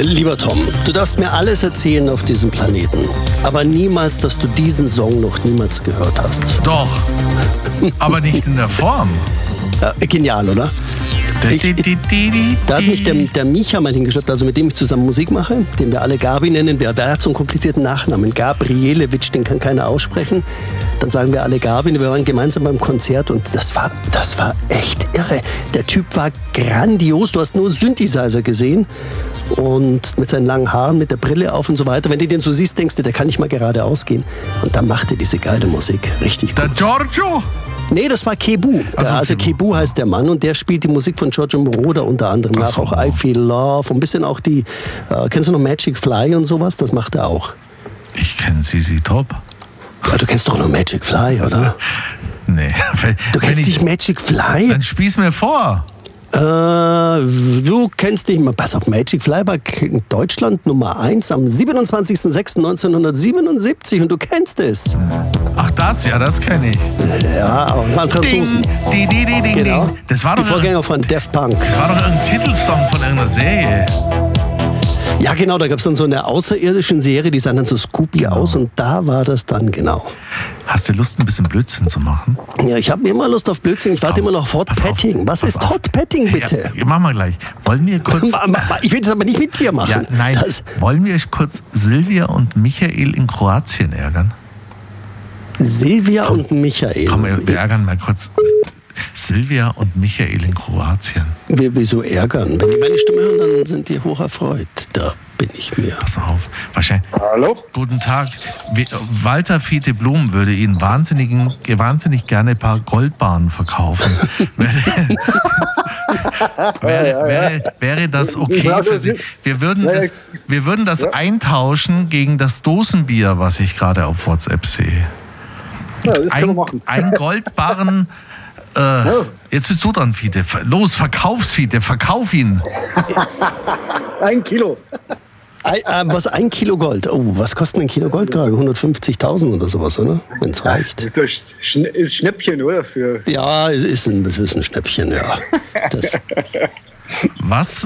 Lieber Tom, du darfst mir alles erzählen auf diesem Planeten, aber niemals, dass du diesen Song noch niemals gehört hast. Doch, aber nicht in der Form. Ja, genial, oder? Da hat mich der Micha mal hingeschleppt, also mit dem ich zusammen Musik mache, den wir alle Gabi nennen. Der hat so einen komplizierten Nachnamen. Gabrielewitsch, den kann keiner aussprechen. Dann sagen wir alle Gabi. Wir waren gemeinsam beim Konzert und das war echt irre. Der Typ war grandios. Du hast nur Synthesizer gesehen und mit seinen langen Haaren, mit der Brille auf und so weiter. Wenn du den so siehst, denkst du, der kann nicht mal geradeaus gehen. Und dann macht er diese geile Musik. Richtig gut. Der Giorgio? Nee, das war Kebu. Also Kebu heißt der Mann und der spielt die Musik von Giorgio Moroder unter anderem nach. Auch I Feel Love, ein bisschen auch die, kennst du noch Magic Fly und sowas? Das macht er auch. Ich kenne ZZ Top. Ja, du kennst doch noch Magic Fly, oder? Nee. Du kennst nicht Magic Fly? Dann spiel's mir vor. Du kennst dich mal. Pass auf, Magic Fly war Deutschland Nummer 1 am 27.06.1977 und du kennst es. Ach das? Ja, das kenne ich. Ja, auch waren Franzosen. Ding. Genau. Das war doch die Vorgänger von Daft Punk. Das war doch ein Titelsong von irgendeiner Serie. Ja, genau, da gab es dann so eine außerirdischen Serie, die sah dann so Scooby aus und da war das dann genau. Hast du Lust, ein bisschen Blödsinn zu machen? Ja, ich habe immer Lust auf Blödsinn. Ich warte immer noch auf Hot Petting. Was ist Hot Petting, bitte? Ja, machen wir gleich. Wollen wir kurz... Ich will das aber nicht mit dir machen. Ja, nein, wollen wir kurz Silvia und Michael in Kroatien ärgern? Silvia und Michael? Komm, wir ärgern mal kurz... Silvia und Michael in Kroatien. Wieso ärgern? Wenn die meine Stimme hören, dann sind die hoch erfreut. Da bin ich mir. Pass mal auf. Wahrscheinlich. Hallo? Guten Tag. Walter Fiete Blum würde Ihnen wahnsinnig gerne ein paar Goldbarren verkaufen. Wäre das okay für Sie? Wir würden das eintauschen gegen das Dosenbier, was ich gerade auf WhatsApp sehe. Ja, das können wir machen. Ein Goldbarren. Jetzt bist du dran, Fiete. Los, verkauf's, Fiete, verkauf ihn. 1 Kilo. Was, 1 Kilo Gold? Oh, was kostet ein Kilo Gold gerade? 150.000 oder sowas, oder? Wenn es reicht. Das ist Schnäppchen, oder? Ja, es ist ein Schnäppchen, ja. Was